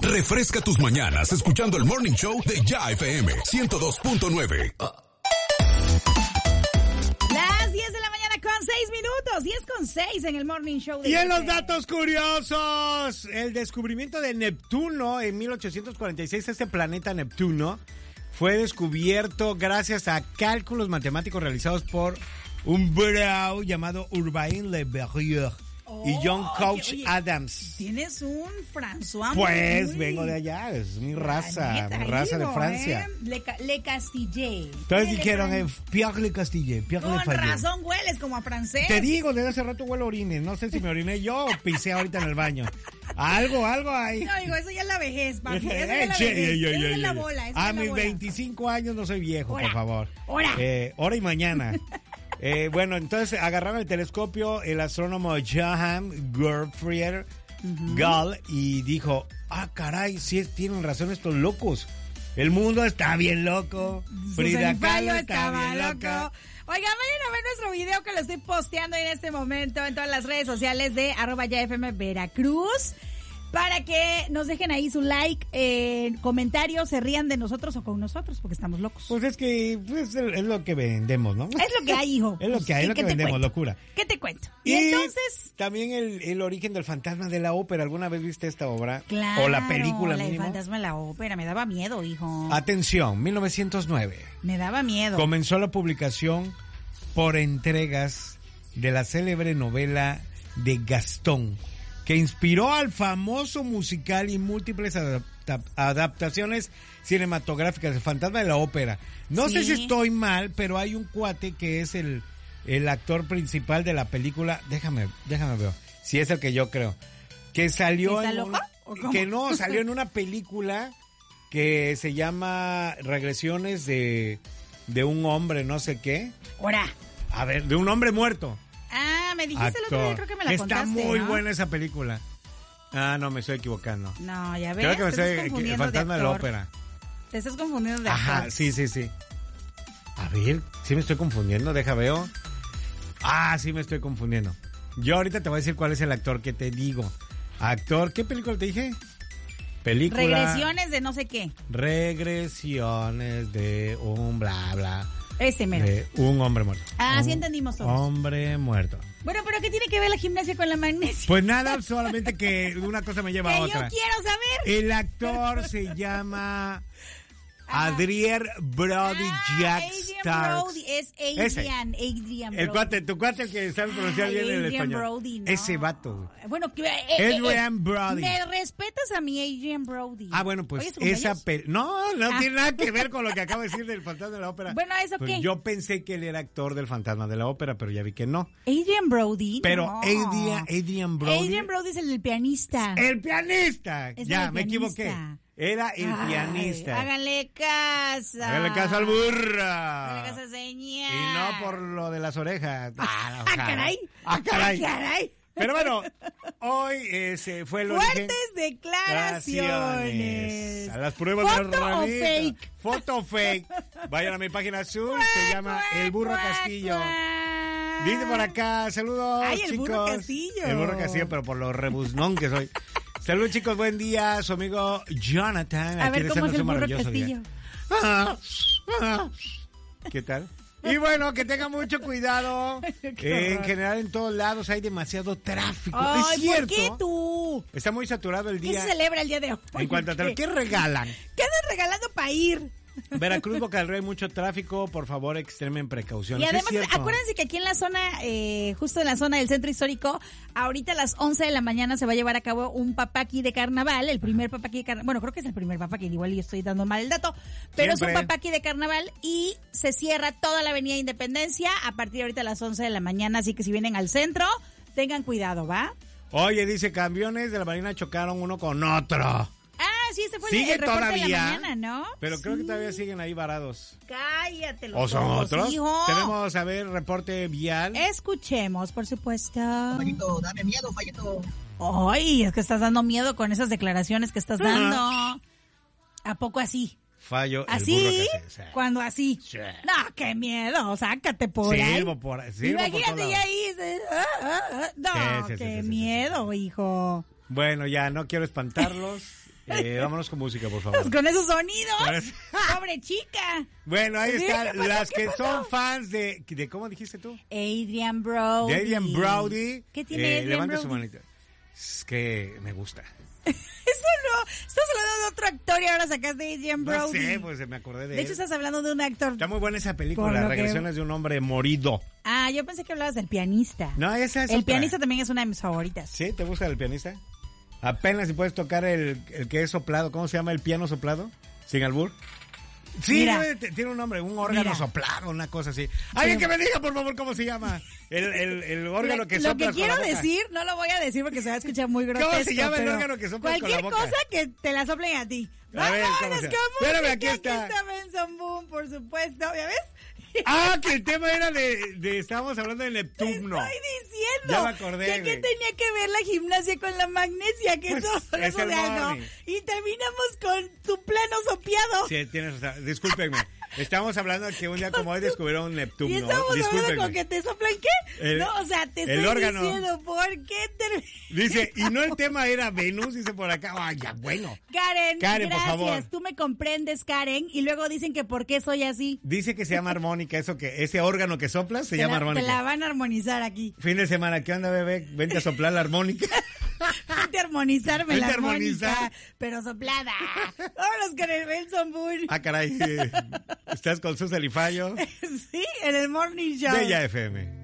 Refresca tus mañanas escuchando el Morning Show de Ya FM 102.9. Las 10 de la mañana con 6 minutos. 10 con 6 en el Morning Show de Y en Ya los datos curiosos, el descubrimiento de Neptuno en 1846, este planeta Neptuno fue descubierto gracias a cálculos matemáticos realizados por un bro llamado Urbain Le Verrier y John Couch Adams. Tienes un François. Pues vengo de allá, es mi raza, mi raza de Francia. Le Castillé. Entonces dijeron, Pierre Le Castillé, Pierre Le Con Fayet. razón hueles como a francés. Te digo, desde hace rato huele a orines. No sé si me oriné yo o pisé ahorita en el baño. Algo hay. No, digo, eso ya es la vejez, papi. Eso ya es la vejez. Eso es la bola. A mis 25 años no soy viejo, por favor. Hora y mañana. Bueno, entonces agarraron el telescopio el astrónomo Johann Gottfried Galle y dijo, caray, sí tienen razón estos locos. El mundo está bien loco. Frida Kahlo está bien loca. Oigan, vayan a ver nuestro video que lo estoy posteando en este momento en todas las redes sociales de @YaFM Veracruz. Para que nos dejen ahí su like, comentarios, se rían de nosotros o con nosotros, porque estamos locos. Pues es que es lo que vendemos, ¿no? Es lo que hay, hijo. Es lo que hay, es lo que vendemos, locura. ¿Qué te cuento? Y entonces... también el origen del fantasma de la ópera. ¿Alguna vez viste esta obra? Claro. O la película el mínimo. fantasma de la ópera. Me daba miedo, hijo. Atención, 1909. Me daba miedo. Comenzó la publicación por entregas de la célebre novela de Gastón, que inspiró al famoso musical y múltiples adaptaciones cinematográficas, El fantasma de la ópera. No sé si estoy mal, pero hay un cuate que es el actor principal de la película. Déjame ver si es el que yo creo. Que salió ¿Está loco? que no, salió en una película que se llama Regresiones de un hombre, no sé qué. Ahora. A ver, de un hombre muerto. Me dijiste el otro día, creo que me la contaste. Está muy ¿no? buena esa película. No, me estoy equivocando. No, ya ves. Creo que me estoy el fantasma de la ópera. Te estás confundiendo de actor. Ajá, sí. A ver, sí me estoy confundiendo, deja veo. Sí me estoy confundiendo. Yo ahorita te voy a decir cuál es el actor que te digo. Actor, ¿qué película te dije? Película. Regresiones de no sé qué. Regresiones de un bla bla. Ese mero. De un hombre muerto. Sí entendimos todos. Hombre muerto. Bueno, pero ¿qué tiene que ver la gimnasia con la magnesia? Pues nada, solamente que una cosa me lleva a otra. Yo quiero saber. El actor se llama Adrien Brody Jack Starks. Es Adrian Brody. El cuate, tu cuate el que sabe pronunciar bien el español. Brody, no. Ese vato. Bueno, Adrian Brody. Me respetas a mi Adrian Brody. Bueno, pues esa no tiene nada que ver con lo que acabo de decir del fantasma de la ópera. Bueno, ¿eso pues qué? yo pensé que él era actor del fantasma de la ópera, pero ya vi que no. Adrian Brody. Pero no. Adrian Brody. Adrian Brody es el pianista. ¡El pianista! Es ya, el me pianista. Equivoqué. Era el pianista. Háganle caso. Háganle caso al burra. Háganle caso, señor. Y no por lo de las orejas. Caray. Caray. Pero bueno, hoy se fue el origen. Fuertes declaraciones. A las pruebas de ¿Foto o fake? Foto o fake. Vayan a mi página azul, se llama El Burro Castillo. Dice por acá, saludos, el chicos. Burro Castillo. El Burro Castillo, pero por lo rebuznón que soy. Saludos, chicos, buen día. Su amigo Jonathan. A ver, ¿cómo es el Burro Castillo? ¿Qué tal? Y bueno, que tengan mucho cuidado. En general, en todos lados hay demasiado tráfico. Ay, es cierto. ¿por qué tú? Está muy saturado el día. ¿Qué se celebra el día de hoy? En cuanto a ¿qué regalan? ¿Qué andan regalando para ir? Veracruz, Boca del Río, hay mucho tráfico. Por favor, extremen precauciones. Y además, acuérdense que aquí en la zona, justo en la zona del centro histórico, ahorita a las 11 de la mañana se va a llevar a cabo un papaqui de carnaval, el primer papaqui de carnaval. Bueno, creo que es el primer papaqui, igual yo estoy dando mal el dato, pero siempre es un papaqui de carnaval y se cierra toda la avenida Independencia a partir de ahorita a las 11 de la mañana, así que si vienen al centro, tengan cuidado, ¿va? Oye, dice, camiones de la Marina chocaron uno con otro. Sí, ese fue ¿Sigue el reporte todavía? de la mañana, ¿no? Pero creo que todavía siguen ahí varados. Cállate los ¿O son ojos, otros? hijo. Tenemos, a ver, reporte vial. Escuchemos, por supuesto. Fallito, dame miedo, Fallito. Ay, es que estás dando miedo con esas declaraciones que estás dando. ¿A poco así? Fallo. ¿Así? El burro ¿Cuándo así? Sí. No, qué miedo, sácate por ahí. Sirvo por Imagínate ya ahí. No, Sí, qué miedo, hijo. Bueno, ya no quiero espantarlos. Vámonos con música, por favor. Pues con esos sonidos. Con eso. Pobre chica. Bueno, ahí ¿Sí? están ¿Qué pasó? las ¿Qué que pasó? son fans de ¿cómo dijiste tú? Adrian Brody. De Adrian Brody. ¿Qué tiene Adrian levanta Brody? su manita. Es que me gusta. Eso no. Estás hablando de otro actor y ahora sacaste Adrian No Brody. sé, pues me acordé de De hecho, él. estás hablando de un actor. Está muy buena esa Por película, lo que- Regresiones de un hombre morido. Ah, yo pensé que hablabas del pianista. No, esa es El otra. pianista también es una de mis favoritas. ¿Sí? ¿Te gusta el pianista? Apenas si puedes tocar el que es soplado. ¿Cómo se llama el piano soplado? ¿Sin albur? Sí, Mira. tiene un nombre, un órgano Mira. soplado, una cosa así. Alguien que me diga, por favor, cómo se llama. El órgano que Lo soplas que quiero con la boca. decir, no lo voy a decir porque se va a escuchar muy grotesco. ¿Cómo se llama el pero órgano que soplas con la cualquier boca? cosa que te la soplen a ti. A ver, ¿cómo Vámonos se con llama? Espérame, música, aquí está. Benson Boom, por supuesto. ¿Ya ves? Ah, que el tema era de estábamos hablando de Neptuno. Estoy diciendo Ya me acordé, que güey. tenía que ver la gimnasia con la magnesia, que Pues, eso es eso el de algo. morning. Y terminamos con tu plano sopeado. Sí, tienes razón. Discúlpenme. Estamos hablando de que un día como hoy descubrieron Neptuno. Y estamos hablando Discúlpenme. con que te soplan qué. El- no, o sea, te el estoy órgano. diciendo por qué Dice, y no el tema era Venus, dice por acá. Ay, ya, bueno. Karen, Karen, por gracias. favor. Tú me comprendes, Karen. Y luego dicen que por qué soy así. Dice que se llama armónica, ese órgano que soplas se llama Te armónica. la van a armonizar aquí. Fin de semana, ¿qué onda, bebé? Vente a soplar la armónica. Vente a armonizarme Vente la a armonizar. armónica, pero soplada. Vámonos con el Benson Boone. Ah, caray. Estás con Susan y Fallo Sí, en el Morning Show. de Ya FM.